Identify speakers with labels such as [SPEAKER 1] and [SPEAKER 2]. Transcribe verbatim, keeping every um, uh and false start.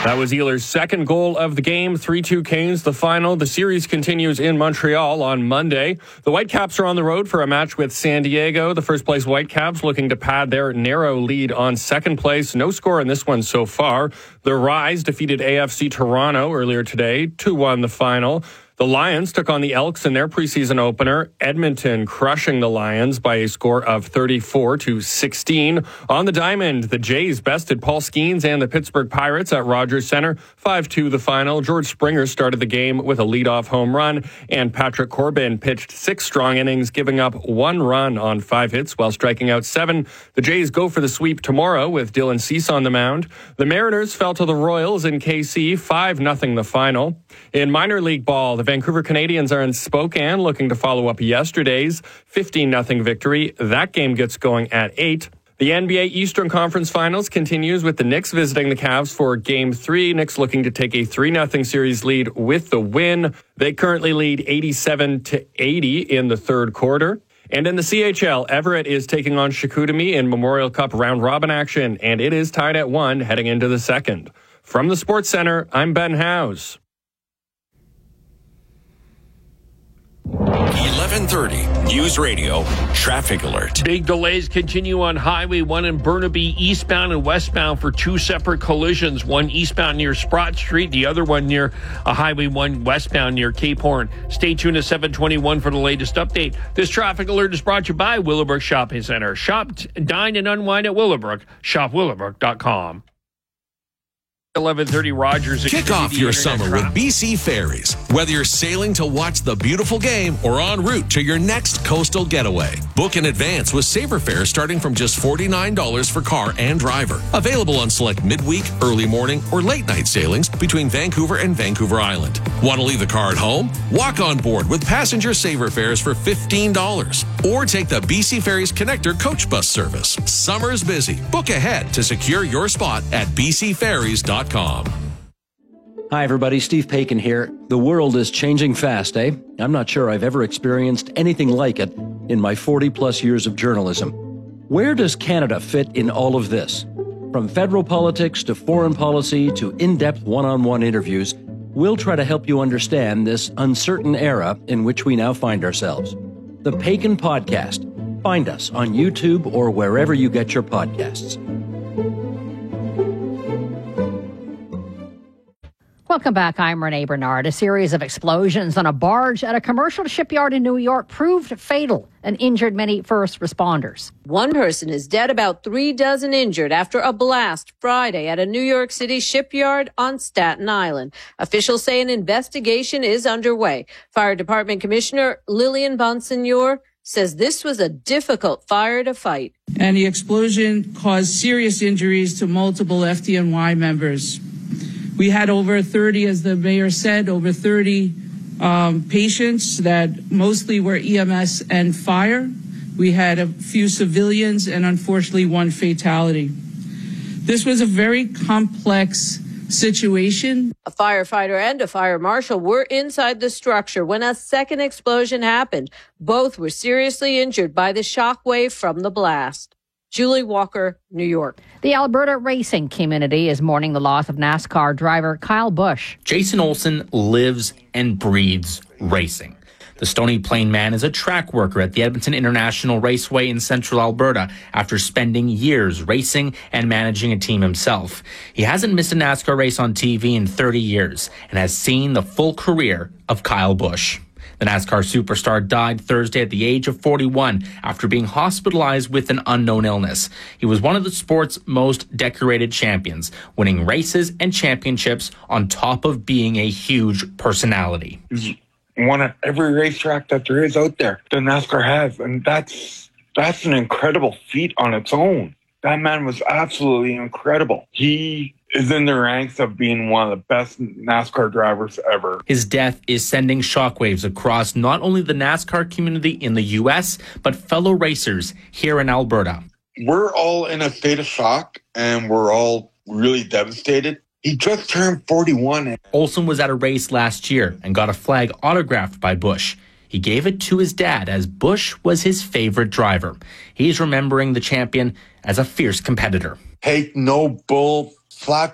[SPEAKER 1] That was Ehlers' second goal of the game. three two Canes, the final. The series continues in Montreal on Monday. The Whitecaps are on the road for a match with San Diego. The first-place Whitecaps looking to pad their narrow lead on second place. No score in this one so far. The Rise defeated A F C Toronto earlier today, two one the final. The Lions took on the Elks in their preseason opener. Edmonton crushing the Lions by a score of thirty-four to sixteen. On the diamond, the Jays bested Paul Skeens and the Pittsburgh Pirates at Rogers Center. five two the final. George Springer started the game with a leadoff home run, and Patrick Corbin pitched six strong innings, giving up one run on five hits while striking out seven. The Jays go for the sweep tomorrow with Dylan Cease on the mound. The Mariners fell to the Royals in K C, five nothing the final. In minor league ball, the Vancouver Canadians are in Spokane looking to follow up yesterday's fifteen nothing victory. That game gets going at eight. The N B A Eastern Conference Finals continues with the Knicks visiting the Cavs for Game three. Knicks looking to take a three nothing series lead with the win. They currently lead eighty-seven to eighty in the third quarter. And in the C H L, Everett is taking on Chicoutimi in Memorial Cup round-robin action, and it is tied at one heading into the second. From the Sports Center, I'm Ben Howes.
[SPEAKER 2] eleven thirty News Radio Traffic Alert.
[SPEAKER 3] Big delays continue on Highway one in Burnaby, eastbound and westbound for two separate collisions. One eastbound near Sprott Street, the other one near a Highway one westbound near Cape Horn. Stay tuned to seven twenty-one for the latest update. This traffic alert is brought to you by Willowbrook Shopping Center. Shop, dine, and unwind at Willowbrook. shop willowbrook dot com. eleven thirty Rogers.
[SPEAKER 2] Kick off your summer with B C Ferries. Whether you're sailing to watch the beautiful game or en route to your next coastal getaway, book in advance with Saver Fares starting from just forty-nine dollars for car and driver. Available on select midweek, early morning, or late night sailings between Vancouver and Vancouver Island. Want to leave the car at home? Walk on board with passenger Saver Fares for fifteen dollars. Or take the B C Ferries Connector coach bus service. Summer's busy. Book ahead to secure your spot at b c ferries dot com.
[SPEAKER 4] Hi, everybody. Steve Paikin here. The world is changing fast, eh? I'm not sure I've ever experienced anything like it in my forty-plus years of journalism. Where does Canada fit in all of this? From federal politics to foreign policy to in-depth one-on-one interviews, we'll try to help you understand this uncertain era in which we now find ourselves. The Paikin Podcast. Find us on YouTube or wherever you get your podcasts.
[SPEAKER 5] Welcome back. I'm Renee Bernard. A series of explosions on a barge at a commercial shipyard in New York proved fatal and injured many first responders.
[SPEAKER 6] One person is dead, about three dozen injured after a blast Friday at a New York City shipyard on Staten Island. Officials say an investigation is underway. Fire Department Commissioner Lillian Bonsignor says this was a difficult fire to fight.
[SPEAKER 7] And the explosion caused serious injuries to multiple F D N Y members. We had over thirty, as the mayor said, over thirty um, patients that mostly were E M S and fire. We had a few civilians and unfortunately one fatality. This was a very complex situation.
[SPEAKER 6] A firefighter and a fire marshal were inside the structure when a second explosion happened. Both were seriously injured by the shockwave from the blast. Julie Walker, New York.
[SPEAKER 5] The Alberta racing community is mourning the loss of NASCAR driver Kyle Busch.
[SPEAKER 8] Jason Olsen lives and breathes racing. The Stony Plain man is a track worker at the Edmonton International Raceway in central Alberta after spending years racing and managing a team himself. He hasn't missed a NASCAR race on T V in thirty years and has seen the full career of Kyle Busch. The NASCAR superstar died Thursday at the age of forty-one after being hospitalized with an unknown illness. He was one of the sport's most decorated champions, winning races and championships on top of being a huge personality.
[SPEAKER 9] He's won at every racetrack that there is out there that NASCAR has, and that's that's an incredible feat on its own. That man was absolutely incredible. He is in the ranks of being one of the best NASCAR drivers ever.
[SPEAKER 8] His death is sending shockwaves across not only the NASCAR community in the U S, but fellow racers here in Alberta.
[SPEAKER 9] We're all in a state of shock, and we're all really devastated. He just turned forty-one.
[SPEAKER 8] Olsen was at a race last year and got a flag autographed by Busch. He gave it to his dad as Busch was his favorite driver. He's remembering the champion as a fierce competitor.
[SPEAKER 9] Take no bull, flat